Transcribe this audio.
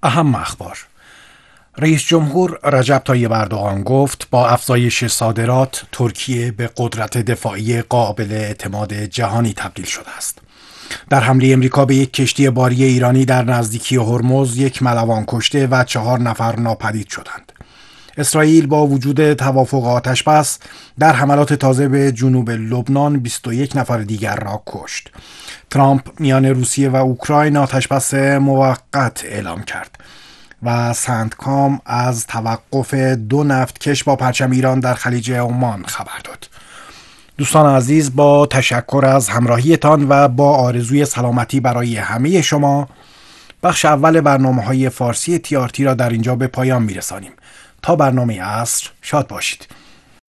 اهم اخبار: رئیس جمهور رجب طیب اردوغان گفت با افزایش صادرات ترکیه به قدرت دفاعی قابل اعتماد جهانی تبدیل شده است. در حمله امریکا به یک کشتی باری ایرانی در نزدیکی هرمز 1 ملوان کشته و 4 نفر ناپدید شدند. اسرائیل با وجود توافق آتش‌بس در حملات تازه به جنوب لبنان 21 نفر دیگر را کشت. ترامپ میان روسیه و اوکراین آتش‌بس موقت اعلام کرد و سندکام از توقف 2 نفتکش با پرچم ایران در خلیج عمان خبر داد. دوستان عزیز، با تشکر از همراهیتان و با آرزوی سلامتی برای همه شما، بخش اول برنامه‌های فارسی TRT را در اینجا به پایان می‌رسانیم. تا برنامه عصر شاد باشید.